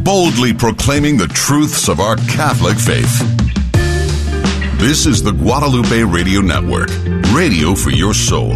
boldly proclaiming the truths of our Catholic faith. This is the Guadalupe Radio Network, radio for your soul.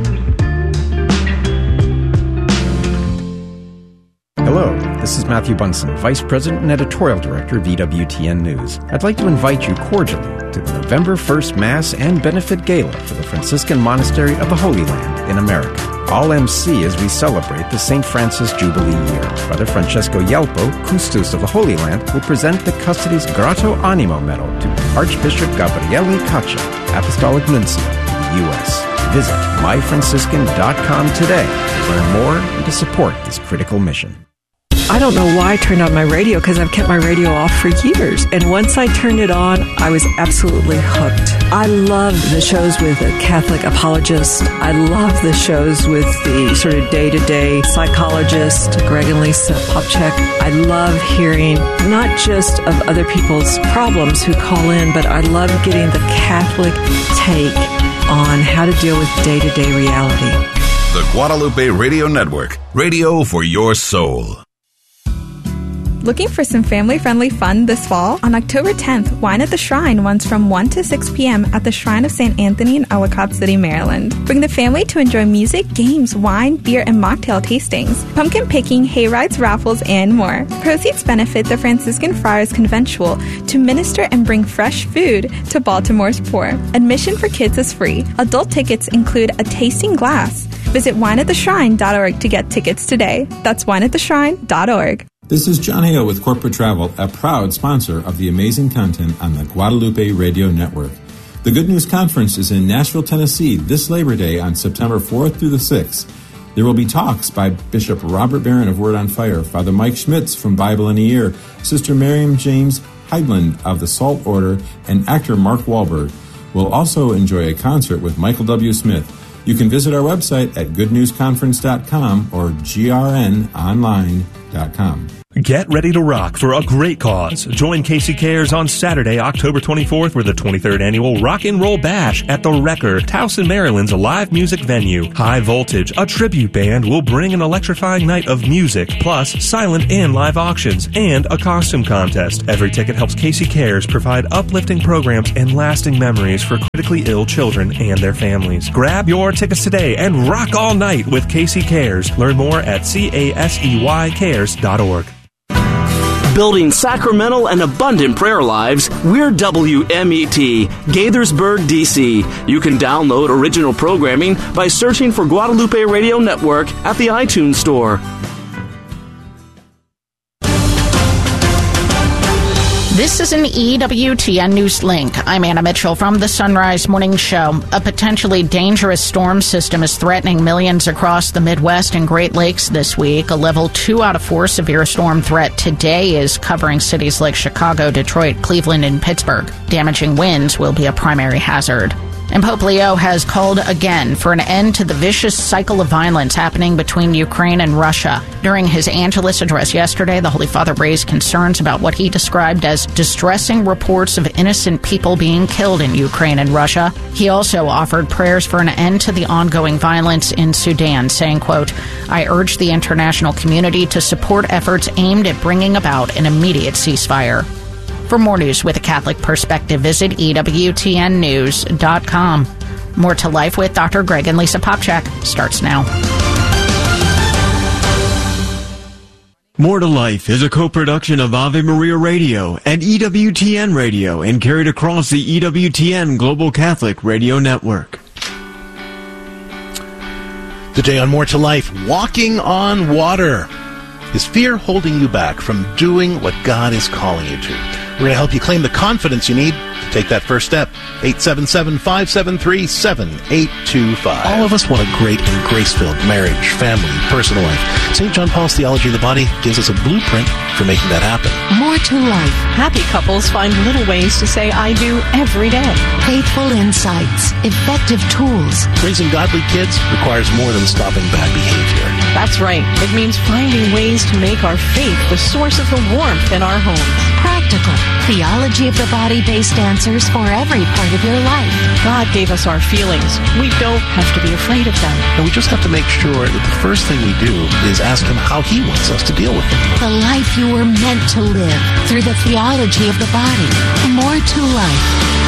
Hello, this is Matthew Bunson, Vice President and Editorial Director of EWTN News. I'd like to invite you cordially to the November 1st Mass and Benefit Gala for the Franciscan Monastery of the Holy Land in America. All MC as we celebrate the St. Francis Jubilee year. Father Francesco Yelpo, Custos of the Holy Land, will present the Custody's Grotto Animo Medal to Archbishop Gabriele Caccia, Apostolic Nuncio to the U.S. Visit myfranciscan.com today to learn more and to support this critical mission. I don't know why I turned on my radio because I've kept my radio off for years. And once I turned it on, I was absolutely hooked. I love the shows with a Catholic apologist. I love the shows with the sort of day-to-day psychologist, Greg and Lisa Popchak. I love hearing not just of other people's problems who call in, but I love getting the Catholic take on how to deal with day-to-day reality. The Guadalupe Radio Network, radio for your soul. Looking for some family-friendly fun this fall? On October 10th, Wine at the Shrine runs from 1 to 6 p.m. at the Shrine of St. Anthony in Ellicott City, Maryland. Bring the family to enjoy music, games, wine, beer, and mocktail tastings, pumpkin picking, hay rides, raffles, and more. Proceeds benefit the Franciscan Friars Conventual to minister and bring fresh food to Baltimore's poor. Admission for kids is free. Adult tickets include a tasting glass. Visit wineattheshrine.org to get tickets today. That's wineattheshrine.org. This is John Hale with Corporate Travel, a proud sponsor of the amazing content on the Guadalupe Radio Network. The Good News Conference is in Nashville, Tennessee this Labor Day on September 4th through the 6th. There will be talks by Bishop Robert Barron of Word on Fire, Father Mike Schmitz from Bible in a Year, Sister Miriam James Heidland of the Salt Order, and actor Mark Wahlberg. We'll also enjoy a concert with Michael W. Smith. You can visit our website at goodnewsconference.com or grnonline.com. Get ready to rock for a great cause. Join Casey Cares on Saturday, October 24th for the 23rd Annual Rock and Roll Bash at The Wrecker, Towson, Maryland's live music venue. High Voltage, a tribute band, will bring an electrifying night of music, plus silent and live auctions, and a costume contest. Every ticket helps Casey Cares provide uplifting programs and lasting memories for critically ill children and their families. Grab your tickets today and rock all night with Casey Cares. Learn more at caseycares.org. Building sacramental and abundant prayer lives, we're WMET, Gaithersburg, D.C. You can download original programming by searching for Guadalupe Radio Network at the iTunes Store. This is an EWTN News Link. I'm Anna Mitchell from the Sunrise Morning Show. A potentially dangerous storm system is threatening millions across the Midwest and Great Lakes this week. A level 2 out of 4 severe storm threat today is covering cities like Chicago, Detroit, Cleveland, and Pittsburgh. Damaging winds will be a primary hazard. And Pope Leo has called again for an end to the vicious cycle of violence happening between Ukraine and Russia. During his Angelus address yesterday, the Holy Father raised concerns about what he described as distressing reports of innocent people being killed in Ukraine and Russia. He also offered prayers for an end to the ongoing violence in Sudan, saying, quote, "I urge the international community to support efforts aimed at bringing about an immediate ceasefire." For more news with a Catholic perspective, visit EWTNnews.com. More to Life with Dr. Greg and Lisa Popchak starts now. More to Life is a co-production of Ave Maria Radio and EWTN Radio and carried across the EWTN Global Catholic Radio Network. Today on More to Life, walking on water. Is fear holding you back from doing what God is calling you to? We're going to help you claim the confidence you need to take that first step. 877-573-7825. All of us want a great and grace-filled marriage, family, personal life. St. John Paul's Theology of the Body gives us a blueprint for making that happen. More to Life. Happy couples find little ways to say I do every day. Faithful insights. Effective tools. Raising godly kids requires more than stopping bad behavior. That's right. It means finding ways to make our faith the source of the warmth in our homes. Practical. Theology of the Body based answers answers for every part of your life. God gave us our feelings. We don't have to be afraid of them. And we just have to make sure that the first thing we do is ask him how he wants us to deal with them. The life you were meant to live through the theology of the body. More to life.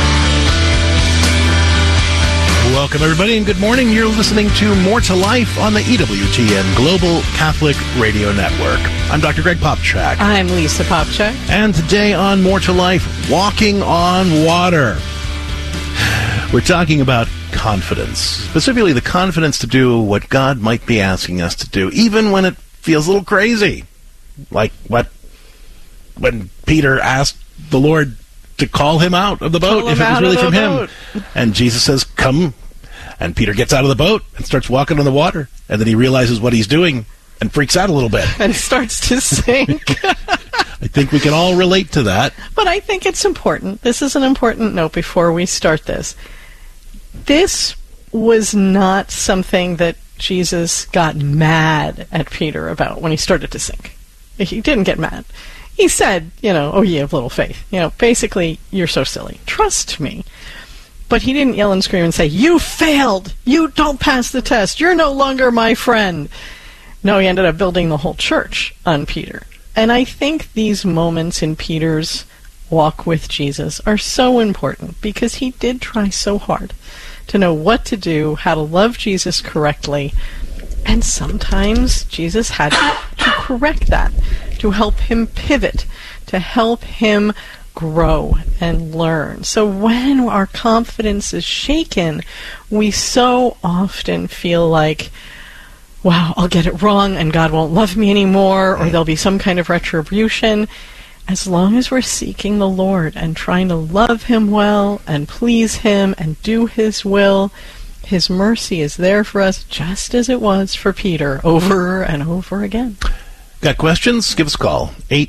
Welcome, everybody, and good morning. You're listening to More to Life on the EWTN Global Catholic Radio Network. I'm Dr. Greg Popchak. I'm Lisa Popchak. And today on More to Life, walking on water. We're talking about confidence, specifically the confidence to do what God might be asking us to do, even when it feels a little crazy. Like when Peter asked the Lord to call him out of the boat if it was really from him. And Jesus says, come. And Peter gets out of the boat and starts walking on the water. And then he realizes what he's doing and freaks out a little bit. And starts to sink. I think we can all relate to that. But I think it's important. This is an important note before we start this. This was not something that Jesus got mad at Peter about when he started to sink. He didn't get mad. He said, oh, ye of little faith. Basically, you're so silly. Trust me. But he didn't yell and scream and say, you failed. You don't pass the test. You're no longer my friend. No, he ended up building the whole church on Peter. And I think these moments in Peter's walk with Jesus are so important because he did try so hard to know what to do, how to love Jesus correctly. And sometimes Jesus had to correct that, to help him pivot, to help him grow and learn. So when our confidence is shaken, we so often feel like, wow, I'll get it wrong and God won't love me anymore, or there'll be some kind of retribution. As long as we're seeking the Lord and trying to love him well and please him and do his will, his mercy is there for us just as it was for Peter over and over again. Got questions? Give us a call.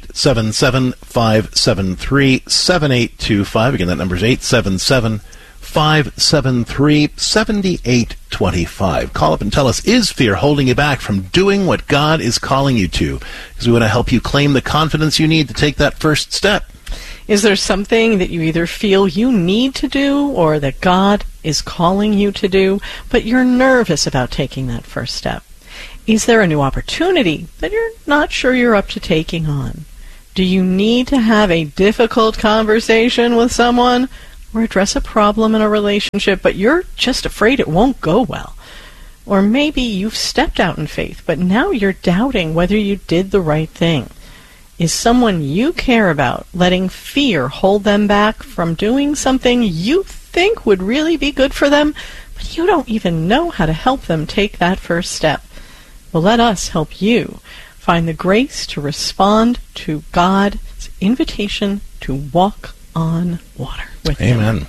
877-573-7825. Again, that number is 877-573-7825. Call up and tell us, is fear holding you back from doing what God is calling you to? Because we want to help you claim the confidence you need to take that first step. Is there something that you either feel you need to do or that God is calling you to do, but you're nervous about taking that first step? Is there a new opportunity that you're not sure you're up to taking on? Do you need to have a difficult conversation with someone or address a problem in a relationship, but you're just afraid it won't go well? Or maybe you've stepped out in faith, but now you're doubting whether you did the right thing. Is someone you care about letting fear hold them back from doing something you think would really be good for them, but you don't even know how to help them take that first step? Well, let us help you find the grace to respond to God's invitation to walk on water with him. Amen.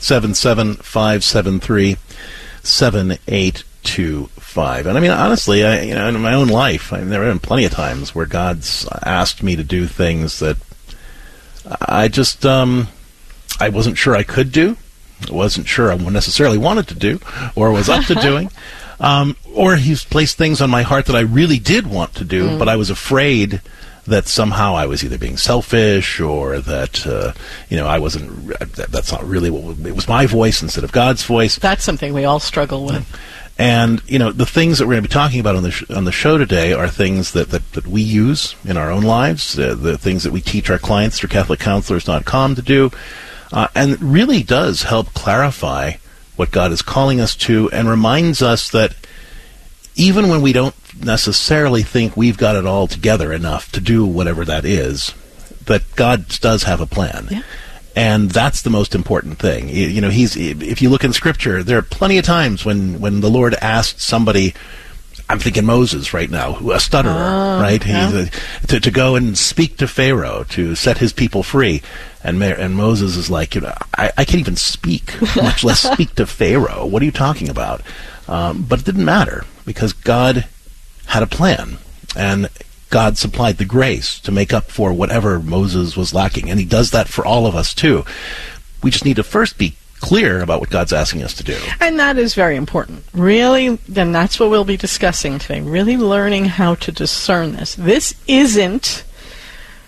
877-573-7825. And I mean, honestly, in my own life, there have been plenty of times where God's asked me to do things that I just, I wasn't sure I could do. I wasn't sure I necessarily wanted to do or was up to doing. Or he's placed things on my heart that I really did want to do, but I was afraid that somehow I was either being selfish or that, I wasn't, that's not really it was my voice instead of God's voice. That's something we all struggle with. And, the things that we're going to be talking about on the show today are things that we use in our own lives, the things that we teach our clients through CatholicCounselors.com to do, and really does help clarify what God is calling us to and reminds us that even when we don't necessarily think we've got it all together enough to do whatever that is, that God does have a plan. Yeah. And that's the most important thing. If you look in Scripture, there are plenty of times when the Lord asked somebody, I'm thinking Moses right now, a stutterer, right? Yeah. To go and speak to Pharaoh to set his people free. And Moses is like, I can't even speak, much less speak to Pharaoh. What are you talking about? But it didn't matter because God had a plan. And God supplied the grace to make up for whatever Moses was lacking. And he does that for all of us, too. We just need to first be clear about what God's asking us to do. And that is very important. Really, then that's what we'll be discussing today. Really learning how to discern this. This isn't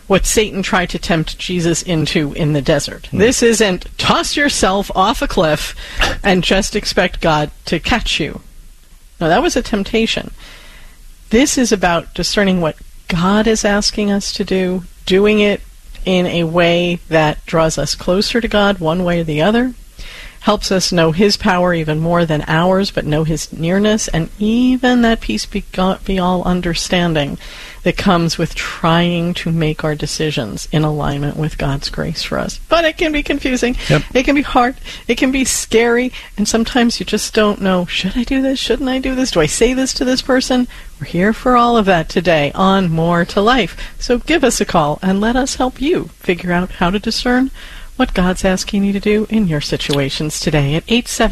what Satan tried to tempt Jesus into in the desert. This isn't toss yourself off a cliff and just expect God to catch you. No, that was a temptation. This is about discerning what God is asking us to do, doing it in a way that draws us closer to God one way or the other, helps us know His power even more than ours, but know His nearness, and even that peace be all understanding that comes with trying to make our decisions in alignment with God's grace for us. But it can be confusing. Yep. It can be hard. It can be scary. And sometimes you just don't know, should I do this? Shouldn't I do this? Do I say this to this person? We're here for all of that today on More to Life. So give us a call and let us help you figure out how to discern what God's asking you to do in your situations today at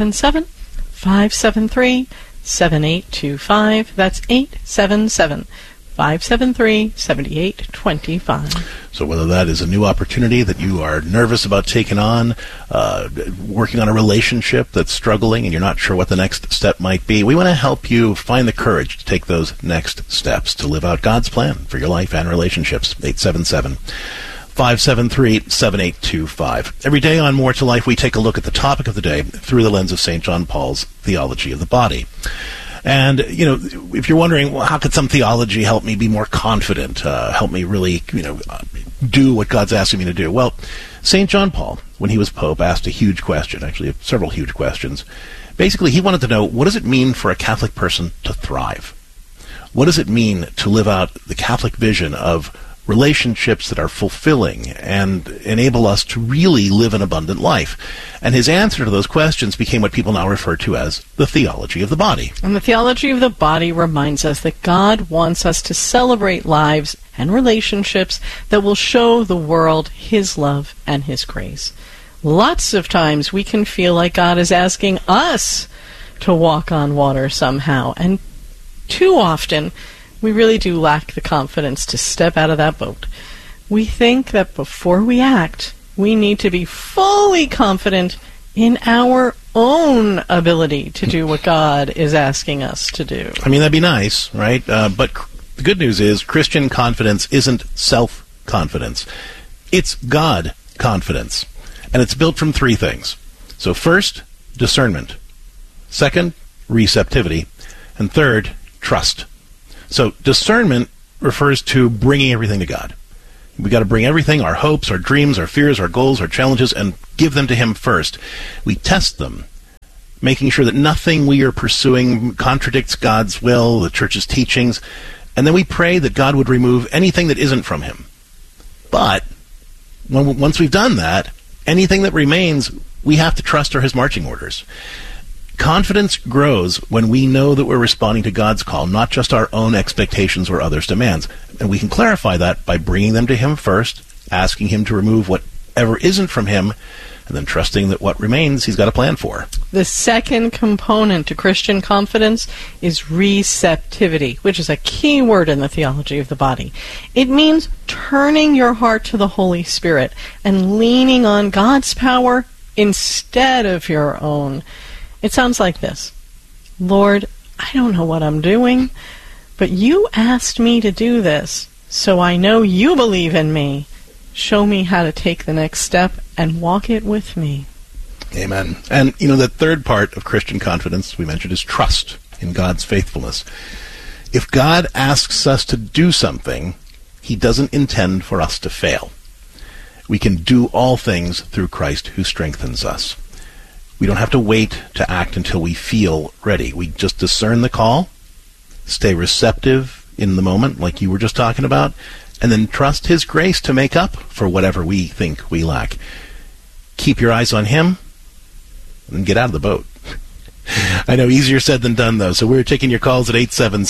877-573-7825. That's 877-573-7825. So whether that is a new opportunity that you are nervous about taking on, working on a relationship that's struggling and you're not sure what the next step might be, we want to help you find the courage to take those next steps to live out God's plan for your life and relationships. 877-573-7825. Every day on More to Life, we take a look at the topic of the day through the lens of St. John Paul's theology of the body. And, you know, if you're wondering, well, how could some theology help me be more confident, help me really, do what God's asking me to do? Well, St. John Paul, when he was Pope, asked a huge question, actually several huge questions. Basically, he wanted to know, what does it mean for a Catholic person to thrive? What does it mean to live out the Catholic vision of relationships that are fulfilling and enable us to really live an abundant life? And his answer to those questions became what people now refer to as the theology of the body. And the theology of the body reminds us that God wants us to celebrate lives and relationships that will show the world His love and His grace. Lots of times we can feel like God is asking us to walk on water somehow, and too often we really do lack the confidence to step out of that boat. We think that before we act, we need to be fully confident in our own ability to do what God is asking us to do. I mean, that'd be nice, right? But the good news is Christian confidence isn't self-confidence. It's God confidence. And it's built from three things. So first, discernment. Second, receptivity. And third, trust. So discernment refers to bringing everything to God. We've got to bring everything, our hopes, our dreams, our fears, our goals, our challenges, and give them to Him first. We test them, making sure that nothing we are pursuing contradicts God's will, the Church's teachings, and then we pray that God would remove anything that isn't from Him. But once we've done that, anything that remains, we have to trust are His marching orders. Confidence grows when we know that we're responding to God's call, not just our own expectations or others' demands. And we can clarify that by bringing them to Him first, asking Him to remove whatever isn't from Him, and then trusting that what remains He's got a plan for. The second component to Christian confidence is receptivity, which is a key word in the theology of the body. It means turning your heart to the Holy Spirit and leaning on God's power instead of your own. It sounds like this. Lord, I don't know what I'm doing, but You asked me to do this, so I know You believe in me. Show me how to take the next step and walk it with me. Amen. And, the third part of Christian confidence we mentioned is trust in God's faithfulness. If God asks us to do something, He doesn't intend for us to fail. We can do all things through Christ who strengthens us. We don't have to wait to act until we feel ready. We just discern the call, stay receptive in the moment, like you were just talking about, and then trust His grace to make up for whatever we think we lack. Keep your eyes on Him, and get out of the boat. I know, easier said than done, though. So we're taking your calls at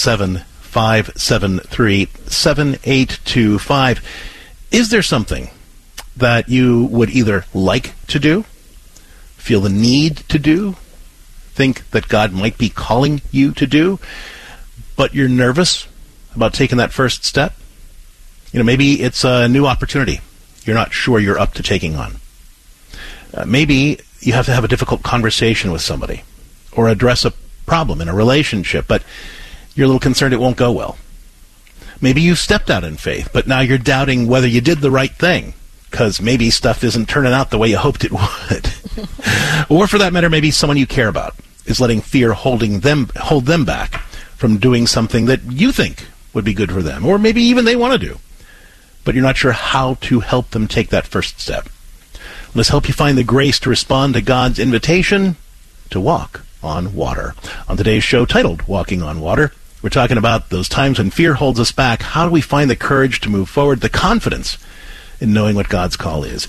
877-573-7825. Is there something that you would either like to do, feel the need to do, think that God might be calling you to do, but you're nervous about taking that first step? Maybe it's a new opportunity you're not sure you're up to taking on. Maybe you have to have a difficult conversation with somebody or address a problem in a relationship, but you're a little concerned it won't go well. Maybe you stepped out in faith, but now you're doubting whether you did the right thing, because maybe stuff isn't turning out the way you hoped it would. Or for that matter, maybe someone you care about is letting fear hold them back from doing something that you think would be good for them, or maybe even they want to do, but you're not sure how to help them take that first step. Let's help you find the grace to respond to God's invitation to walk on water. On today's show titled Walking on Water, we're talking about those times when fear holds us back. How do we find the courage to move forward, the confidence in knowing what God's call is?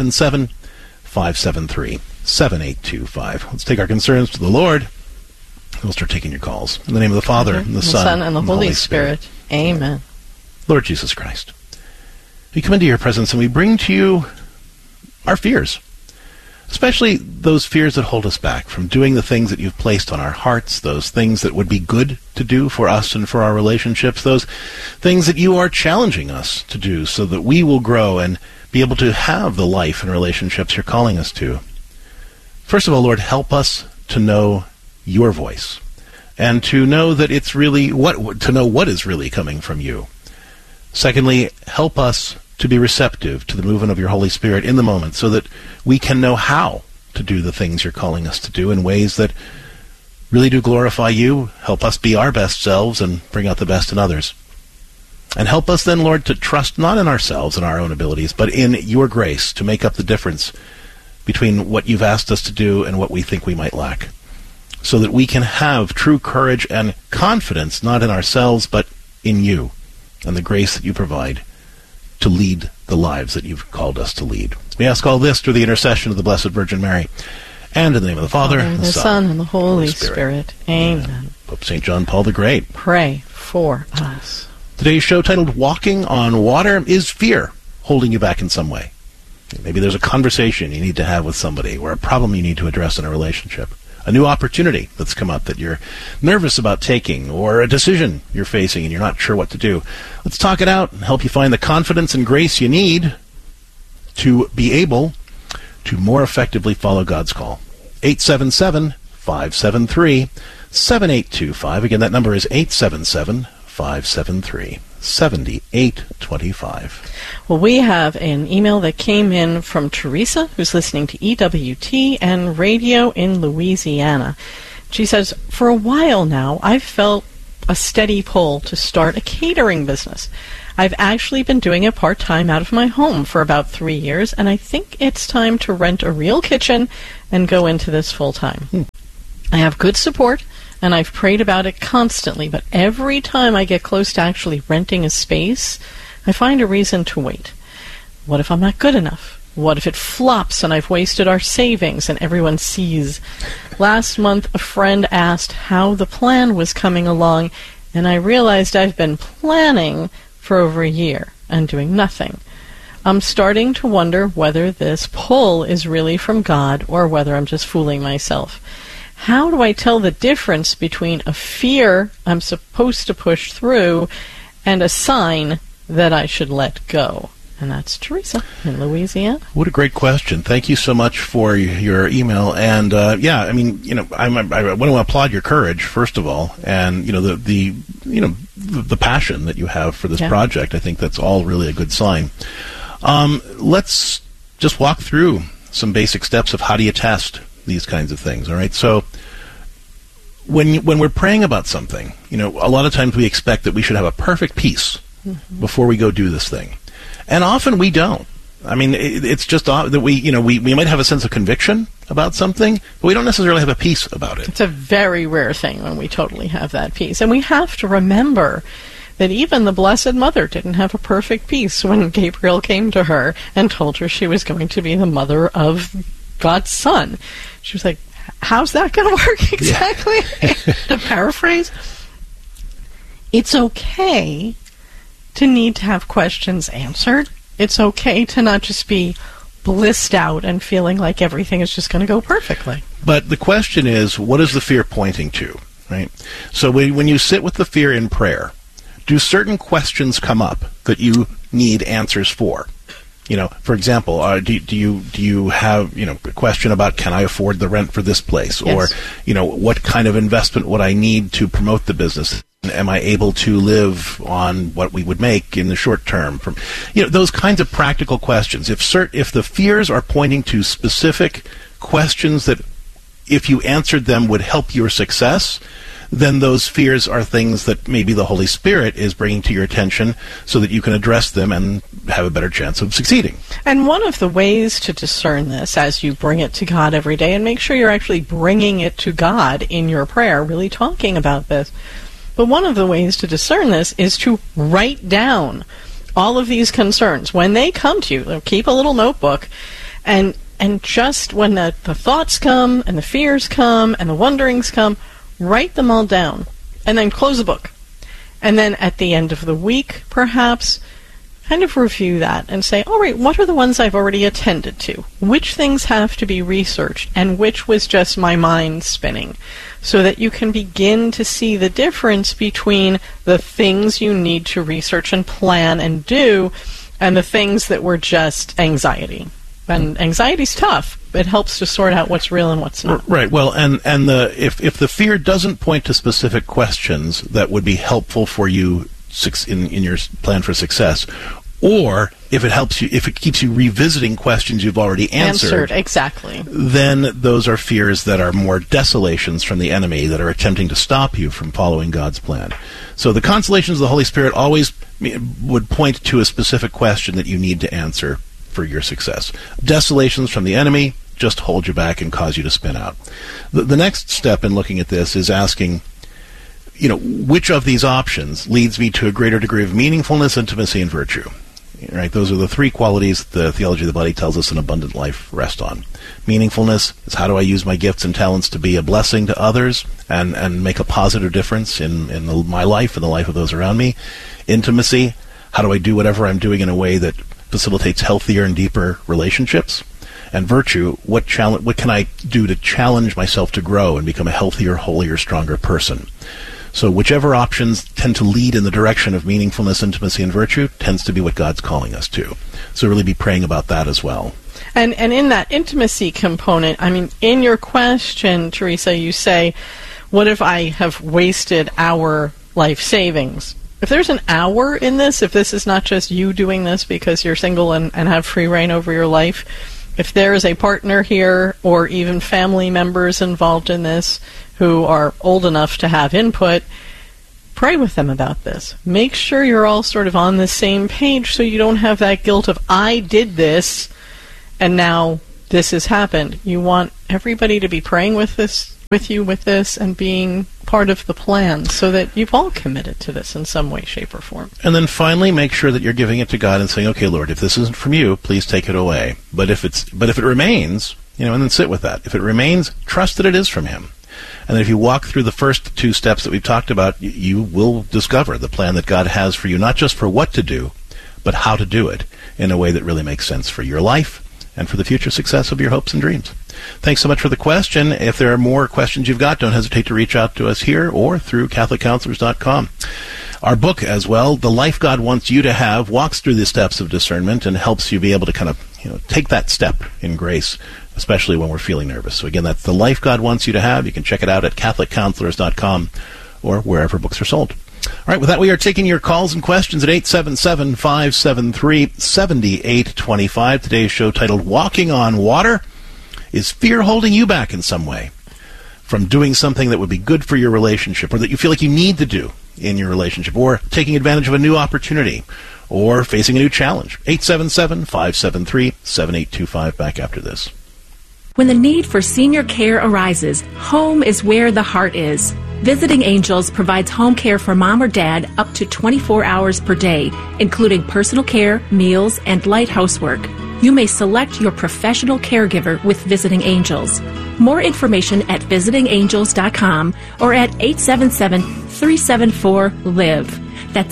877-573-7825. Let's take our concerns to the Lord. We'll start taking your calls. In the name of the Father, and the Son, and the Holy Spirit. Amen. Lord Jesus Christ, we come into your presence and we bring to you our fears, especially those fears that hold us back from doing the things that you've placed on our hearts, those things that would be good to do for us and for our relationships, those things that you are challenging us to do so that we will grow and be able to have the life and relationships you're calling us to. First of all, Lord, help us to know your voice and to know that it's really what is really coming from you. Secondly, help us to be receptive to the movement of your Holy Spirit in the moment so that we can know how to do the things you're calling us to do in ways that really do glorify you, help us be our best selves and bring out the best in others. And help us then, Lord, to trust not in ourselves and our own abilities, but in your grace to make up the difference between what you've asked us to do and what we think we might lack, so that we can have true courage and confidence not in ourselves but in you and the grace that you provide to lead the lives that you've called us to lead. We ask all this through the intercession of the Blessed Virgin Mary, and in the name of the Father, and the Son, and the Holy Spirit. Amen. Pope St. John Paul the Great, pray for us. Today's show, titled Walking on Water, is fear holding you back in some way? Maybe there's a conversation you need to have with somebody, or a problem you need to address in a relationship, a new opportunity that's come up that you're nervous about taking, or a decision you're facing and you're not sure what to do. Let's talk it out and help you find the confidence and grace you need to be able to more effectively follow God's call. 877-573-7825. Again, that number is 877-573-7825. Well, we have an email that came in from Teresa, who's listening to EWTN Radio in Louisiana. She says, for a while now, I've felt a steady pull to start a catering business. I've actually been doing it part-time out of my home for about 3 years, and I think it's time to rent a real kitchen and go into this full-time. I have good support, and I've prayed about it constantly, but every time I get close to actually renting a space, I find a reason to wait. What if I'm not good enough? What if it flops and I've wasted our savings and everyone sees? Last month, a friend asked how the plan was coming along, and I realized I've been planning for over a year and doing nothing. I'm starting to wonder whether this pull is really from God or whether I'm just fooling myself. How do I tell the difference between a fear I'm supposed to push through and a sign that I should let go? And that's Teresa in Louisiana. What a great question. Thank you so much for your email. And I want to applaud your courage, first of all, and the passion that you have for this project. I think that's all really a good sign. Let's just walk through some basic steps of how do you test these kinds of things. All right. So when we're praying about something, a lot of times we expect that we should have a perfect peace before we go do this thing. And often we don't. I mean, it's just that we might have a sense of conviction about something, but we don't necessarily have a peace about it. It's a very rare thing when we totally have that peace. And we have to remember that even the Blessed Mother didn't have a perfect peace when Gabriel came to her and told her she was going to be the mother of God's Son. She was like, how's that going to work exactly? Yeah. To paraphrase, it's okay to need to have questions answered. It's okay to not just be blissed out and feeling like everything is just going to go perfectly. But the question is, what is the fear pointing to, right? So when you sit with the fear in prayer, do certain questions come up that you need answers for? For example, do you have a question about, can I afford the rent for this place? Yes. Or, what kind of investment would I need to promote the business? Am I able to live on what we would make in the short term? From those kinds of practical questions. If the fears are pointing to specific questions that, if you answered them, would help your success, then those fears are things that maybe the Holy Spirit is bringing to your attention so that you can address them and have a better chance of succeeding. And one of the ways to discern this, as you bring it to God every day, and make sure you're actually bringing it to God in your prayer, really talking about this, but one of the ways to discern this is to write down all of these concerns. When they come to you, keep a little notebook, and just when the thoughts come, and the fears come, and the wonderings come, write them all down, and then close the book. And then at the end of the week, perhaps, kind of review that and say, all right, what are the ones I've already attended to? Which things have to be researched, and which was just my mind spinning? So that you can begin to see the difference between the things you need to research and plan and do, and the things that were just anxiety. And anxiety's tough. It helps to sort out what's real and what's not. Right. Well, if the fear doesn't point to specific questions that would be helpful for you in your plan for success, or if it keeps you revisiting questions you've already answered, exactly, then those are fears that are more desolations from the enemy that are attempting to stop you from following God's plan. So the consolations of the Holy Spirit always would point to a specific question that you need to answer for your success. Desolations from the enemy just hold you back and cause you to spin out. The next step in looking at this is asking, which of these options leads me to a greater degree of meaningfulness, intimacy, and virtue? Right? Those are the three qualities the Theology of the Body tells us an abundant life rests on. Meaningfulness is, how do I use my gifts and talents to be a blessing to others and make a positive difference in my life and the life of those around me? Intimacy, how do I do whatever I'm doing in a way that facilitates healthier and deeper relationships? And virtue, what can I do to challenge myself to grow and become a healthier, holier, stronger person? So whichever options tend to lead in the direction of meaningfulness, intimacy, and virtue tends to be what God's calling us to. So really be praying about that as well. And in that intimacy component, in your question, Teresa, you say, what if I have wasted our life savings? If there's an hour in this, if this is not just you doing this because you're single and have free reign over your life, if there is a partner here or even family members involved in this who are old enough to have input, pray with them about this. Make sure you're all sort of on the same page so you don't have that guilt of, I did this and now this has happened. You want everybody to be praying with you with this and being part of the plan so that you've all committed to this in some way, shape, or form. And then finally, make sure that you're giving it to God and saying, okay, Lord, if this isn't from you, please take it away. But if it remains, and then sit with that. If it remains, trust that it is from Him. And then if you walk through the first two steps that we've talked about, you will discover the plan that God has for you, not just for what to do, but how to do it in a way that really makes sense for your life and for the future success of your hopes and dreams. Thanks so much for the question. If there are more questions you've got, don't hesitate to reach out to us here or through CatholicCounselors.com. Our book as well, The Life God Wants You to Have, walks through the steps of discernment and helps you be able to kind of take that step in grace, especially when we're feeling nervous. So again, that's The Life God Wants You to Have. You can check it out at CatholicCounselors.com or wherever books are sold. All right, with that, we are taking your calls and questions at 877-573-7825. Today's show titled Walking on Water. Is fear holding you back in some way from doing something that would be good for your relationship, or that you feel like you need to do in your relationship, or taking advantage of a new opportunity, or facing a new challenge? 877-573-7825. Back after this. When the need for senior care arises, home is where the heart is. Visiting Angels provides home care for mom or dad up to 24 hours per day, including personal care, meals, and light housework. You may select your professional caregiver with Visiting Angels. More information at visitingangels.com or at 877-374-LIVE. That's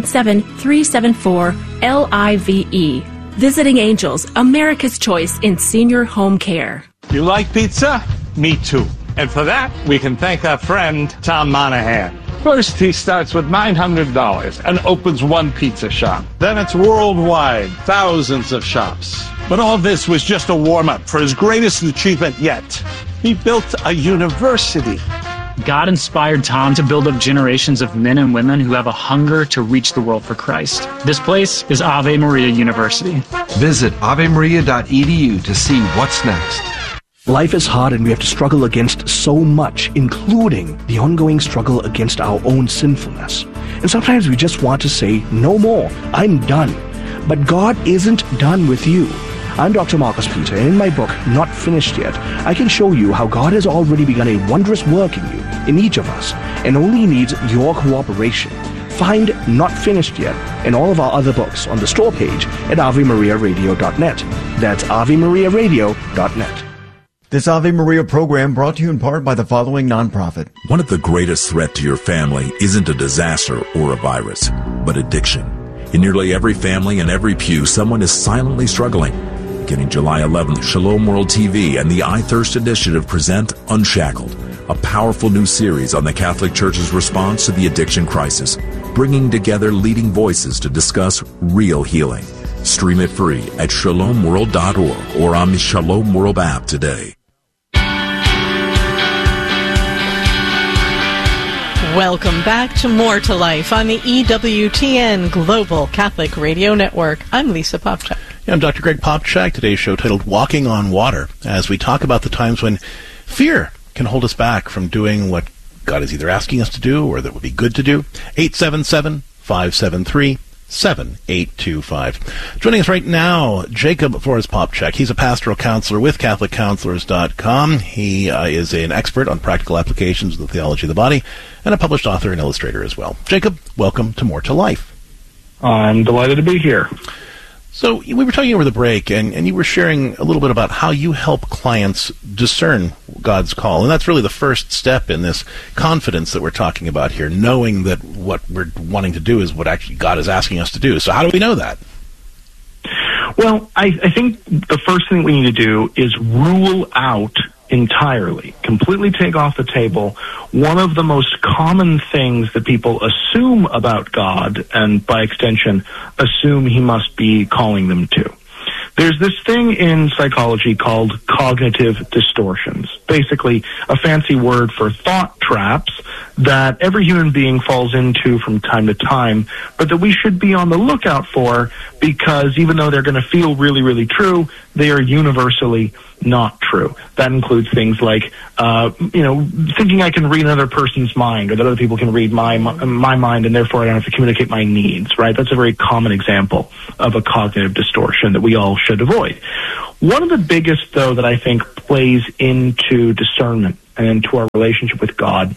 877-374-LIVE. Visiting Angels, America's choice in senior home care. You like pizza? Me too. And for that, we can thank our friend Tom Monahan. First, he starts with $900 and opens one pizza shop. Then it's worldwide, thousands of shops. But all this was just a warm-up for his greatest achievement yet. He built a university. God inspired Tom to build up generations of men and women who have a hunger to reach the world for Christ. This place is Ave Maria University. Visit avemaria.edu to see what's next. Life is hard and we have to struggle against so much, including the ongoing struggle against our own sinfulness. And sometimes we just want to say, no more, I'm done. But God isn't done with you. I'm Dr. Marcus Peter, and in my book, Not Finished Yet, I can show you how God has already begun a wondrous work in you, in each of us, and only needs your cooperation. Find Not Finished Yet and all of our other books on the store page at AveMariaRadio.net. That's AveMariaRadio.net. This Ave Maria program brought to you in part by the following nonprofit. One of the greatest threats to your family isn't a disaster or a virus, but addiction. In nearly every family and every pew, someone is silently struggling. Beginning July 11th, Shalom World TV and the I Thirst Initiative present Unshackled, a powerful new series on the Catholic Church's response to the addiction crisis, bringing together leading voices to discuss real healing. Stream it free at shalomworld.org or on the Shalom World app today. Welcome back to More to Life on the EWTN Global Catholic Radio Network. I'm Lisa Popchak. Yeah, I'm Dr. Greg Popchak. Today's show titled Walking on Water, as we talk about the times when fear can hold us back from doing what God is either asking us to do or that would be good to do. 877-573-7825. Joining us right now, Jacob Forrest Popchak. He's a pastoral counselor with CatholicCounselors.com. He is an expert on practical applications of the theology of the body and a published author and illustrator as well. Jacob, welcome to More to Life. I'm delighted to be here. So we were talking over the break, and you were sharing a little bit about how you help clients discern God's call. And that's really the first step in this confidence that we're talking about here, knowing that what we're wanting to do is what actually God is asking us to do. So how do we know that? Well, I think the first thing we need to do is rule out entirely, completely take off the table, one of the most common things that people assume about God, and by extension, assume he must be calling them to. There's this thing in psychology called cognitive distortions, basically a fancy word for thought traps that every human being falls into from time to time, but that we should be on the lookout for, because even though they're going to feel really, really true, they are universally not true. That includes things like, thinking I can read another person's mind, or that other people can read my mind, and therefore I don't have to communicate my needs, right? That's a very common example of a cognitive distortion that we all should avoid. One of the biggest, though, that I think plays into discernment and into our relationship with God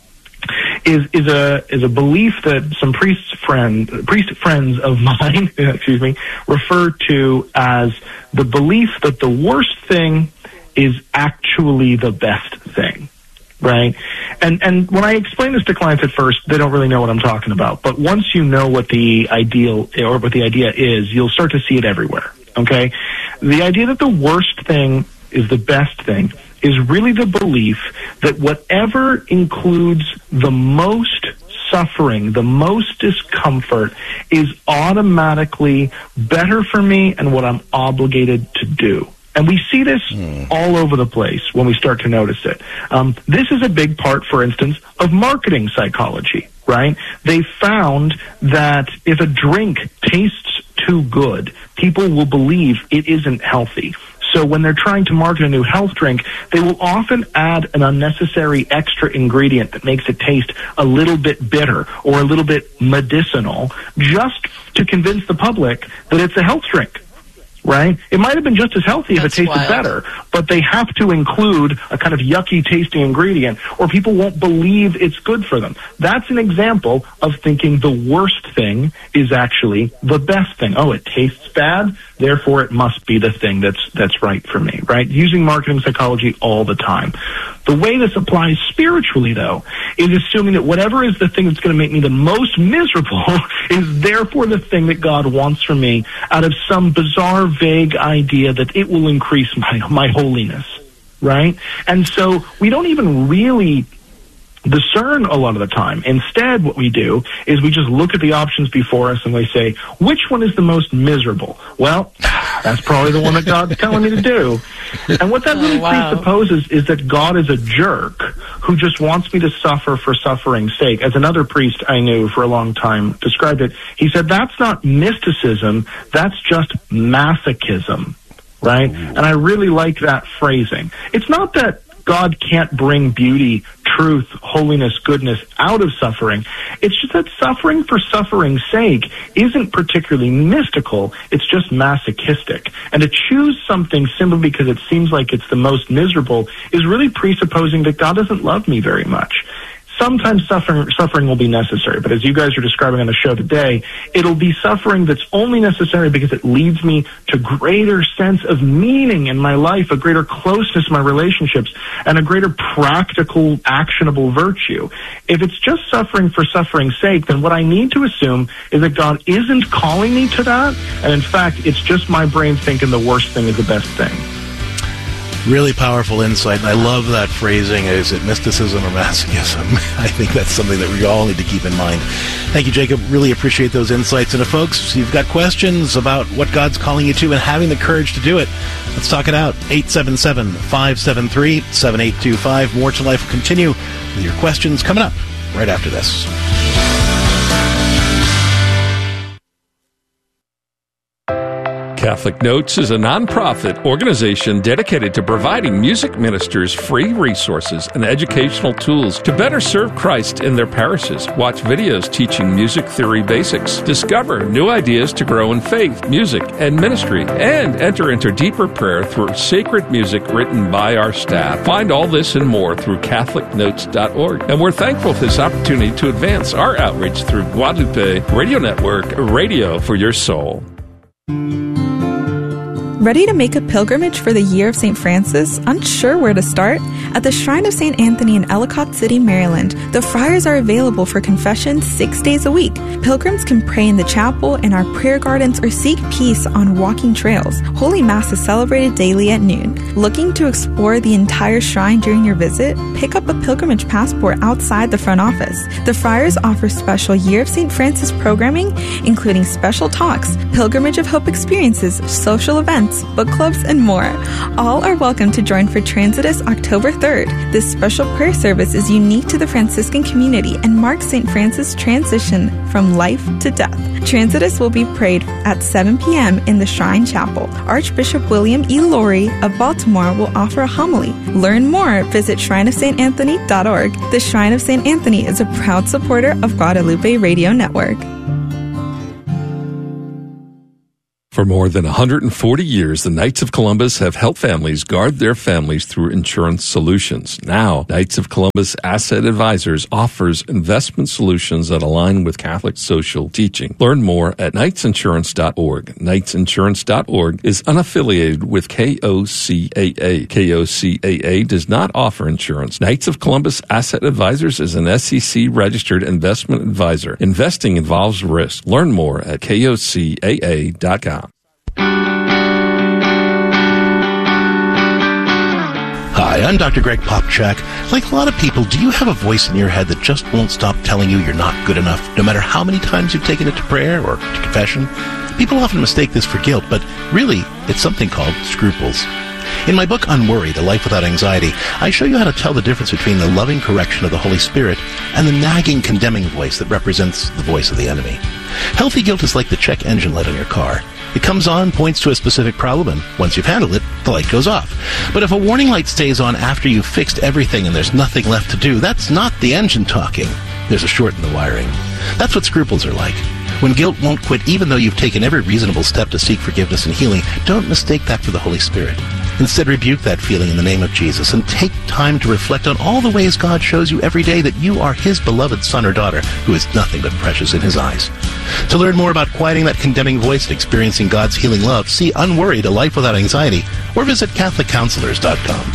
is a belief that some priest friends of mine, refer to as the belief that the worst thing is actually the best thing, right? And when I explain this to clients at first, they don't really know what I'm talking about. But once you know what the ideal or what the idea is, you'll start to see it everywhere, okay? The idea that the worst thing is the best thing is really the belief that whatever includes the most suffering, the most discomfort, is automatically better for me and what I'm obligated to do. And we see this all over the place when we start to notice it. This is a big part, for instance, of marketing psychology, right? They found that if a drink tastes too good, people will believe it isn't healthy. So when they're trying to market a new health drink, they will often add an unnecessary extra ingredient that makes it taste a little bit bitter or a little bit medicinal, just to convince the public that it's a health drink, right? It might have been just as healthy if it tasted better, but they have to include a kind of yucky tasting ingredient or people won't believe it's good for them. That's an example of thinking the worst thing is actually the best thing. Oh, it tastes bad, therefore it must be the thing that's right for me, right? Using marketing psychology all the time. The way this applies spiritually, though, is assuming that whatever is the thing that's going to make me the most miserable is therefore the thing that God wants from me, out of some bizarre, vague idea that it will increase my holiness, right? And so we don't even really discern a lot of the time. Instead, what we do is we just look at the options before us and we say, which one is the most miserable? Well, that's probably the one that God's telling me to do. And what that really presupposes is that God is a jerk who just wants me to suffer for suffering's sake. As another priest I knew for a long time described it, he said, that's not mysticism, that's just masochism, right? And I really like that phrasing. It's not that God can't bring beauty, truth, holiness, goodness out of suffering. It's just that suffering for suffering's sake isn't particularly mystical. It's just masochistic. And to choose something simply because it seems like it's the most miserable is really presupposing that God doesn't love me very much. Sometimes suffering will be necessary, but as you guys are describing on the show today, it'll be suffering that's only necessary because it leads me to greater sense of meaning in my life, a greater closeness in my relationships, and a greater practical, actionable virtue. If it's just suffering for suffering's sake, then what I need to assume is that God isn't calling me to that, and in fact, it's just my brain thinking the worst thing is the best thing. Really powerful insight, and I love that phrasing. Is it mysticism or masochism? I think that's something that we all need to keep in mind. Thank you, Jacob. Really appreciate those insights. And if folks, you've got questions about what God's calling you to and having the courage to do it, let's talk it out. 877-573-7825. More to Life will continue with your questions coming up right after this. Catholic Notes is a nonprofit organization dedicated to providing music ministers free resources and educational tools to better serve Christ in their parishes. Watch videos teaching music theory basics, discover new ideas to grow in faith, music, and ministry, and enter into deeper prayer through sacred music written by our staff. Find all this and more through CatholicNotes.org. And we're thankful for this opportunity to advance our outreach through Guadalupe Radio Network, radio for your soul. Ready to make a pilgrimage for the Year of St. Francis? Unsure where to start? At the Shrine of St. Anthony in Ellicott City, Maryland, the friars are available for confession 6 days a week. Pilgrims can pray in the chapel, in our prayer gardens, or seek peace on walking trails. Holy Mass is celebrated daily at noon. Looking to explore the entire shrine during your visit? Pick up a pilgrimage passport outside the front office. The friars offer special Year of St. Francis programming, including special talks, Pilgrimage of Hope experiences, social events, book clubs, and more. All are welcome to join for Transitus October 3rd. This special prayer service is unique to the Franciscan community and marks St. Francis' transition from life to death. Transitus will be prayed at 7 p.m. in the Shrine Chapel. Archbishop William E. Laurie of Baltimore will offer a homily. Learn more, visit shrineofstanthony.org. The Shrine of St. Anthony is a proud supporter of Guadalupe Radio Network. For more than 140 years, the Knights of Columbus have helped families guard their families through insurance solutions. Now, Knights of Columbus Asset Advisors offers investment solutions that align with Catholic social teaching. Learn more at knightsinsurance.org. Knightsinsurance.org is unaffiliated with KOCAA. KOCAA does not offer insurance. Knights of Columbus Asset Advisors is an SEC-registered investment advisor. Investing involves risk. Learn more at KOCAA.com. Hi, I'm Dr. Greg Popchak. Like a lot of people, do you have a voice in your head that just won't stop telling you you're not good enough, no matter how many times you've taken it to prayer or to confession? People often mistake this for guilt, but really, it's something called scruples. In my book, Unworried, A Life Without Anxiety, I show you how to tell the difference between the loving correction of the Holy Spirit and the nagging, condemning voice that represents the voice of the enemy. Healthy guilt is like the check engine light on your car. It comes on, points to a specific problem, and once you've handled it, the light goes off. But if a warning light stays on after you've fixed everything and there's nothing left to do, that's not the engine talking. There's a short in the wiring. That's what scruples are like. When guilt won't quit even though you've taken every reasonable step to seek forgiveness and healing, don't mistake that for the Holy Spirit. Instead, rebuke that feeling in the name of Jesus and take time to reflect on all the ways God shows you every day that you are His beloved son or daughter who is nothing but precious in His eyes. To learn more about quieting that condemning voice and experiencing God's healing love, see Unworried, A Life Without Anxiety, or visit CatholicCounselors.com.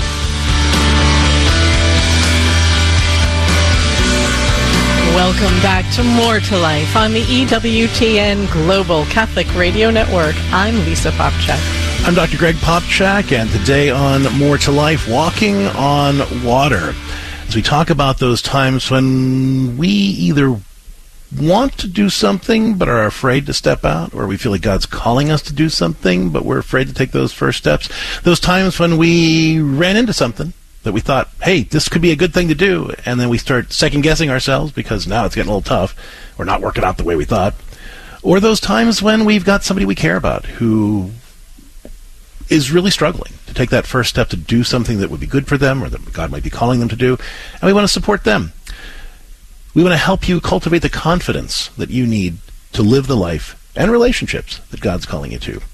Welcome back to More to Life on the EWTN Global Catholic Radio Network. I'm Lisa Popchak. I'm Dr. Greg Popchak, and today on More to Life, walking on water. as we talk about those times when we either want to do something but are afraid to step out, or we feel like God's calling us to do something but we're afraid to take those first steps. Those times when we ran into something that we thought, hey, this could be a good thing to do, and then we start second-guessing ourselves because now it's getting a little tough. We're not working out the way we thought. Or those times when we've got somebody we care about who is really struggling to take that first step to do something that would be good for them or that God might be calling them to do, and we want to support them. We want to help you cultivate the confidence that you need to live the life and relationships that God's calling you to.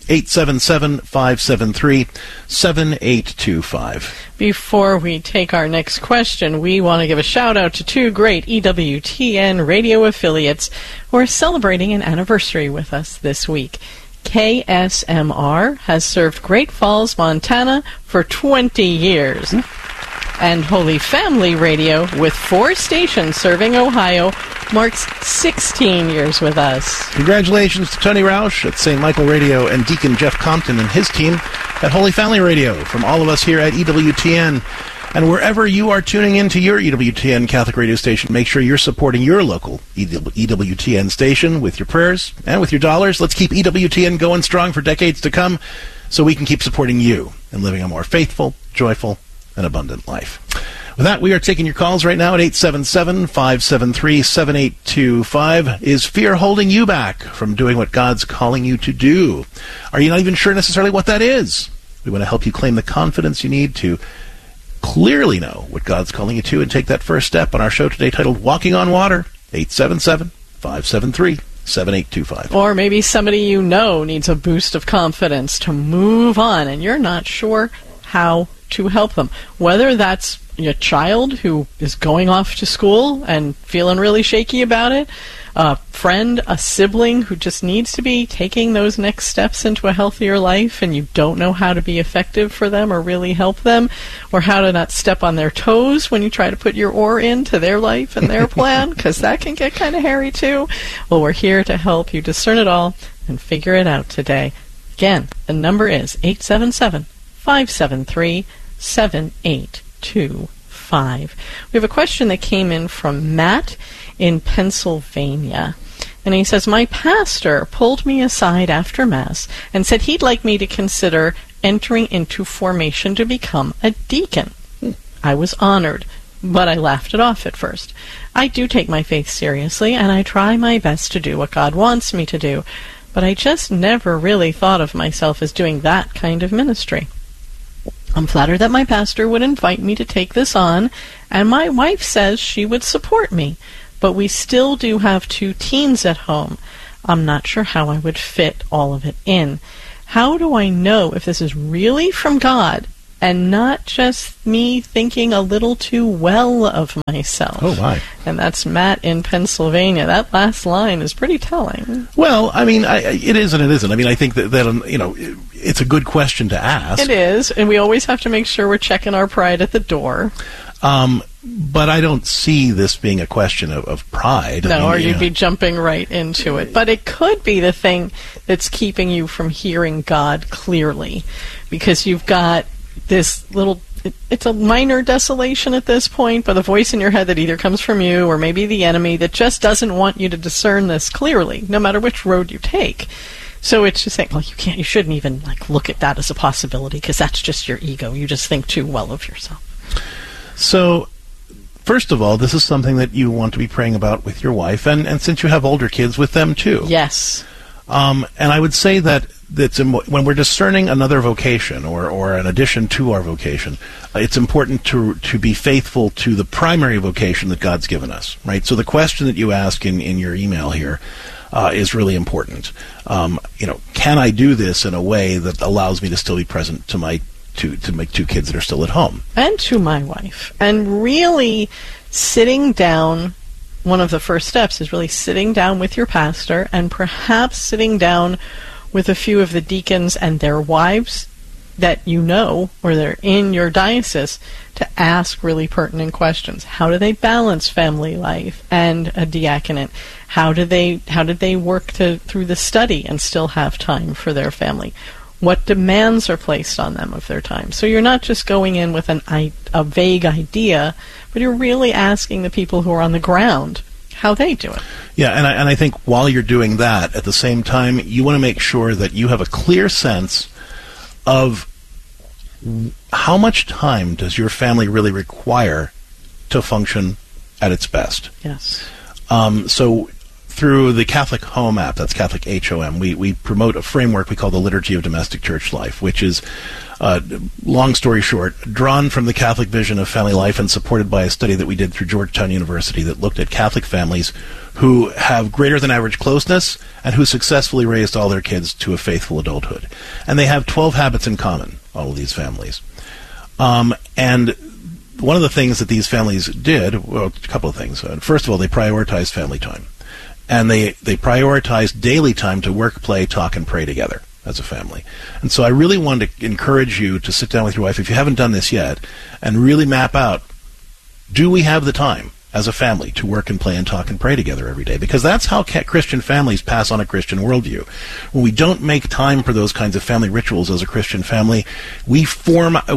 877-573-7825. Before we take our next question, we want to give a shout-out to two great EWTN radio affiliates who are celebrating an anniversary with us this week. KSMR has served Great Falls, Montana for 20 years. And Holy Family Radio, with 4 stations serving Ohio, marks 16 years with us. Congratulations to Tony Roush at St. Michael Radio and Deacon Jeff Compton and his team at Holy Family Radio. From all of us here at EWTN, and wherever you are tuning into your EWTN Catholic radio station, make sure you're supporting your local EWTN station with your prayers and with your dollars. Let's keep EWTN going strong for decades to come so we can keep supporting you and living a more faithful, joyful, and abundant life. With that, we are taking your calls right now at 877-573-7825. Is fear holding you back from doing what God's calling you to do? Are you not even sure necessarily what that is? We want to help you claim the confidence you need to clearly know what God's calling you to and take that first step on our show today titled Walking on Water. 877-573-7825. Or maybe somebody you know needs a boost of confidence to move on and you're not sure how to help them. Whether that's a child who is going off to school and feeling really shaky about it, a friend, a sibling who just needs to be taking those next steps into a healthier life and you don't know how to be effective for them or really help them, or how to not step on their toes when you try to put your oar into their life and their plan, because that can get kind of hairy too. Well, we're here to help you discern it all and figure it out today. Again, the number is 877-573-7825. We have a question that came in from Matt in Pennsylvania. And he says, my pastor pulled me aside after Mass and said he'd like me to consider entering into formation to become a deacon. I was honored, but I laughed it off at first. I do take my faith seriously, and I try my best to do what God wants me to do, but I just never really thought of myself as doing that kind of ministry. I'm flattered that my pastor would invite me to take this on, and my wife says she would support me, but we still do have 2 teens at home. I'm not sure how I would fit all of it in. How do I know if this is really from God and not just me thinking a little too well of myself? Oh, my. And that's Matt in Pennsylvania. That last line is pretty telling. Well, I mean, it is and it isn't. I mean, I think that you know, it's a good question to ask. It is, and we always have to make sure we're checking our pride at the door. But I don't see this being a question of pride. No, or you'd be jumping right into it. But it could be the thing that's keeping you from hearing God clearly, because you've got this little, it's a minor desolation at this point, but a voice in your head that either comes from you or maybe the enemy that just doesn't want you to discern this clearly, no matter which road you take. So it's just saying, well, you shouldn't even look at that as a possibility, because that's just your ego. You just think too well of yourself. So, first of all, this is something that you want to be praying about with your wife, and since you have older kids, with them too. Yes. And I would say that when we're discerning another vocation or an addition to our vocation, it's important to be faithful to the primary vocation that God's given us, right? So the question that you ask in your email here is really important. Can I do this in a way that allows me to still be present to my to make 2 kids that are still at home? And to my wife. And really sitting down, one of the first steps is really sitting down with your pastor and perhaps sitting down with a few of the deacons and their wives that you know, or they're in your diocese, to ask really pertinent questions. How do they balance family life and a diaconate? How did they work through the study and still have time for their family? what demands are placed on them of their time. So you're not just going in with a vague idea, but you're really asking the people who are on the ground how they do it. Yeah, and I think while you're doing that, at the same time, you want to make sure that you have a clear sense of how much time does your family really require to function at its best. Yes. So through the Catholic Home app, that's Catholic HOM, we promote a framework we call the Liturgy of Domestic Church Life, which is, long story short, drawn from the Catholic vision of family life and supported by a study that we did through Georgetown University that looked at Catholic families who have greater than average closeness and who successfully raised all their kids to a faithful adulthood. And they have 12 habits in common, all of these families. And one of the things that these families did, well, a couple of things. First of all, they prioritized family time. And they prioritized daily time to work, play, talk, and pray together as a family. And so I really want to encourage you to sit down with your wife, if you haven't done this yet, and really map out, do we have the time as a family to work and play and talk and pray together every day? Because that's how Christian families pass on a Christian worldview. When we don't make time for those kinds of family rituals as a Christian family, we farm out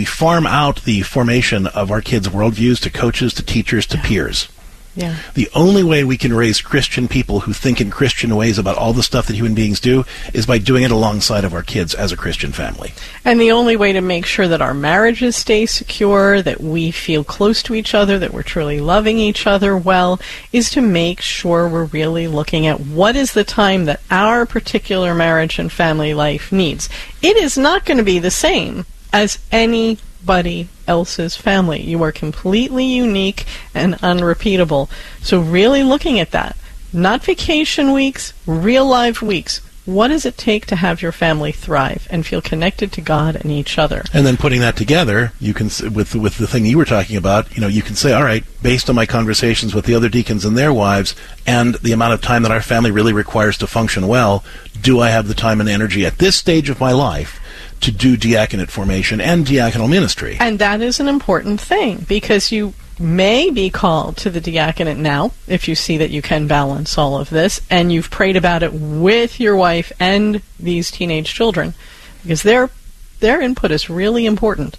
the formation of our kids' worldviews to coaches, to teachers, to peers. Yeah. The only way we can raise Christian people who think in Christian ways about all the stuff that human beings do is by doing it alongside of our kids as a Christian family. And the only way to make sure that our marriages stay secure, that we feel close to each other, that we're truly loving each other well, is to make sure we're really looking at what is the time that our particular marriage and family life needs. It is not going to be the same as anybody else's family. You are completely unique and unrepeatable. So really looking at that, not vacation weeks, real life weeks. What does it take to have your family thrive and feel connected to God and each other? And then putting that together, you can, with the thing you were talking about, you can say, all right, based on my conversations with the other deacons and their wives and the amount of time that our family really requires to function well, do I have the time and energy at this stage of my life to do diaconate formation and diaconal ministry? And that is an important thing, because you may be called to the diaconate now, if you see that you can balance all of this, and you've prayed about it with your wife and these teenage children, because their input is really important.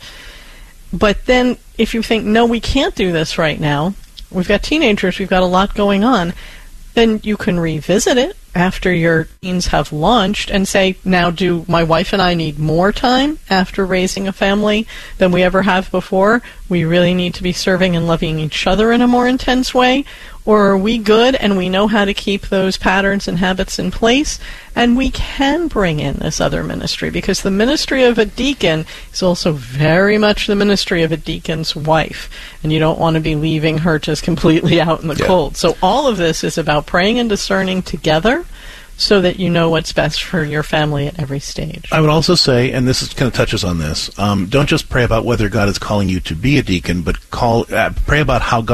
But then, if you think, no, we can't do this right now, we've got teenagers, we've got a lot going on, then you can revisit it after your teens have launched and say, now do my wife and I need more time after raising a family than we ever have before? We really need to be serving and loving each other in a more intense way? Or are we good and we know how to keep those patterns and habits in place, and we can bring in this other ministry? Because the ministry of a deacon is also very much the ministry of a deacon's wife, and you don't want to be leaving her just completely out in the cold. So all of this is about praying and discerning together so that you know what's best for your family at every stage. I would also say, and this kind of touches on this, don't just pray about whether God is calling you to be a deacon, but pray about how God